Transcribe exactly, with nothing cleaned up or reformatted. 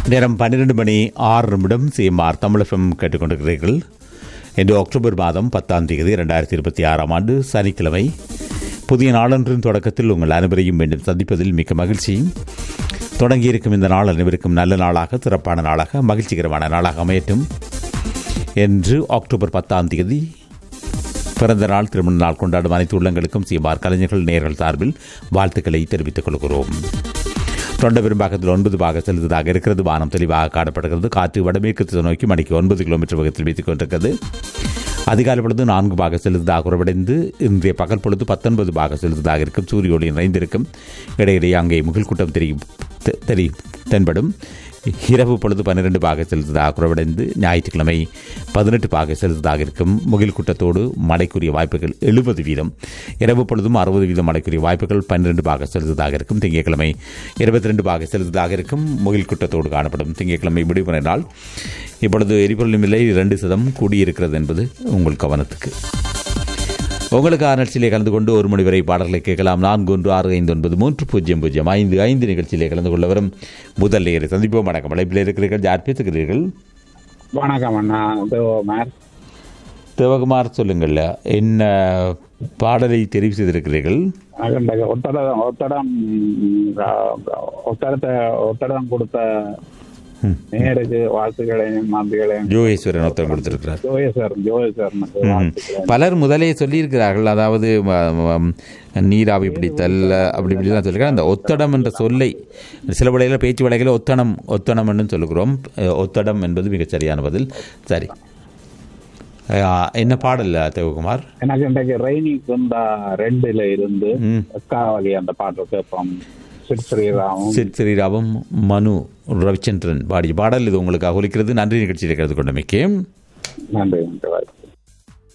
நேரம் பன்னிரண்டு மணி ஆறு நிமிடம் சிஎம்ஆர் தமிழகம் கேட்டுக்கொண்டிருக்கிறீர்கள். இன்று அக்டோபர் மாதம் பத்தாம் தேதி இரண்டாயிரத்தி இருபத்தி ஆறாம் ஆண்டு சனிக்கிழமை. புதிய நாளொன்றின் தொடக்கத்தில் உங்கள் அனைவரையும் மீண்டும் சந்திப்பதில் மிக்க மகிழ்ச்சியும், தொடங்கியிருக்கும் இந்த நாள் அனைவருக்கும் நல்ல நாளாக, சிறப்பான நாளாக, மகிழ்ச்சிகரமான நாளாக அமையட்டும் என்று அக்டோபர் பத்தாம் தேதி பிறந்த நாள், திருமண நாள் கொண்டாடும் அனைத்து உள்ளங்களுக்கும் சிஎம்ஆர் கலைஞர்கள் நேயர்கள் சார்பில் வாழ்த்துக்களை தெரிவித்துக் கொள்கிறோம். தொண்ட பெரும்பாக்கத்தில் ஒன்பது பாக செலுத்ததாக இருக்கிறது. வானம் தெளிவாக காணப்படுகிறது. காற்று வடமேற்கு திசை நோக்கி மணிக்கு ஒன்பது கிலோமீட்டர் வேகத்தில் வீசிக் கொண்டிருக்கிறது. அதிகாலை பொழுது நான்கு பாக செலுத்ததாக குறைவடைந்து இன்றைய பகல் பொழுது பத்தொன்பது பாக செலுத்ததாக இருக்கும். சூரிய ஒளி நிறைந்திருக்கும். இடையிடையே அங்கே முகில் கூட்டம் தெரியும் தெரி தென்படும். இரவு பொழுது பன்னிரண்டு பாக செலுத்ததாக குறைவடைந்து ஞாயிற்றுக்கிழமை பதினெட்டு பாக செலுத்ததாக இருக்கும். முகில் கூட்டத்தோடு மழைக்குரிய வாய்ப்புகள் எழுபது வீதம். இரவு பொழுதும் அறுபது வீதம் மழைக்குரிய வாய்ப்புகள் பன்னிரண்டு பாக செலுத்ததாக இருக்கும். திங்கட்கிழமை இருபத்தி ரெண்டு பாக செலுத்ததாக இருக்கும். முகில் கூட்டத்தோடு காணப்படும். திங்கட்கிழமை விடுமுறை நாள். இப்பொழுது எரிபொருளின் விலை இரண்டு சதம் கூடியிருக்கிறது என்பது உங்கள் கவனத்துக்கு. உங்களுக்கு நிகழ்ச்சியிலே கலந்து கொண்டு ஒரு மணி வரை பாடல்களை கேட்கலாம். நான்கு ஒன்று ஆறு ஐந்து ஒன்பது மூன்று பூஜ்ஜியம் பூஜ்ஜியம் ஐந்து ஐந்து நிகழ்ச்சியிலே கலந்து கொள்ள வரும் முதல் நேயரை சந்திப்போம். வணக்கம். அழைப்பில் இருக்கிறீர்கள். யார் பேசுகிறீர்கள்? வணக்கம் அண்ணா, தேவகுமார். தேவகுமார், சொல்லுங்கள், என்ன பாடலை தெரிவு செய்திருக்கிறீர்கள்? ஒத்தடம் ஒத்தடம் ஒத்தடத்தை ஒத்தடம் கொடுத்த நேருக்கு வாழ்த்துக்களையும் நன்றிகளையும் ஜோகேஸ்வரன் ஒருத்தம் கொடுத்திருக்கிறார். ஜோகேஸ்வரன் ஜோகேஸ்வரன் பலர் முதலே சொல்லியிருக்கிறார்கள். அதாவது நீராவி பிடித்தல் அப்படி இப்படிலாம் சொல்லியிருக்காங்க. அந்த ஒத்தடம் என்ற சொல்லை சில வழியில் பேச்சு வழிகளில் ஒத்தனம் ஒத்தனம் என்று சொல்லுகிறோம். ஒத்தடம் என்பது மிகச் சரியான பதில். சரி, என்ன பாடல் தேவகுமார்? எனக்கு இன்றைக்கு ரெய்னி குந்தா ரெண்டுல இருந்து காவலி அந்த பாட்டு கேட்போம். சித் ஸ்ரீராமும் மனு ரவிச்சந்திரன் பாடிய பாடல் இது உங்களுக்கு ஒலிக்கிறது. நன்றி. நிகழ்ச்சியில் கலந்து கொண்டமைக்கு நன்றி.